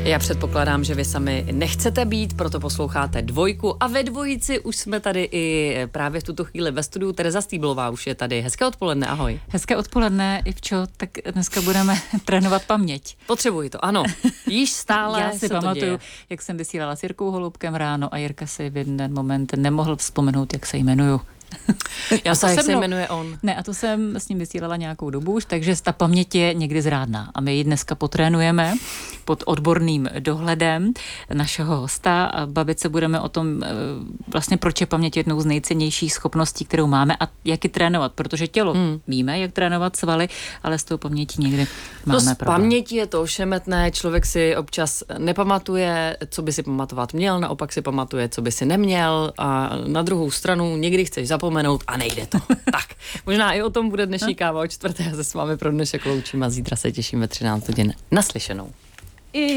Já předpokládám, že vy sami nechcete být, proto posloucháte Dvojku a ve dvojici už jsme tady i právě v tuto chvíli ve studiu. Tereza Stýblová už je tady. Hezké odpoledne, ahoj. Hezké odpoledne, Ivčo, tak dneska budeme trénovat paměť. Potřebuji to, ano. Již stále Já si pamatuju, jak jsem vysílala s Jirkou Holubkem ráno a Jirka si v jeden moment nemohl vzpomenout, jak se jmenuju. Já se jak se jmenuje on. Ne, a to jsem s ním vysílala nějakou dobu už, takže ta paměť je někdy zrádná. A my ji dneska potrénujeme pod odborným dohledem našeho hosta a bavit se budeme o tom, vlastně proč je paměť jednou z nejcennějších schopností, kterou máme a jak ji trénovat, protože tělo víme, jak trénovat svaly, ale s tou pamětí někdy máme problém. Pamětí je to ošemetné, člověk si občas nepamatuje, co by si pamatovat měl, naopak si pamatuje, co by si neměl a na druhou stranu někdy chceš zapomenout a nejde to. Tak, možná i o tom bude dnešní káva o 4. Já se s vámi pro dnešek loučím a zítra se těším ve 13 hodin. Naslyšenou.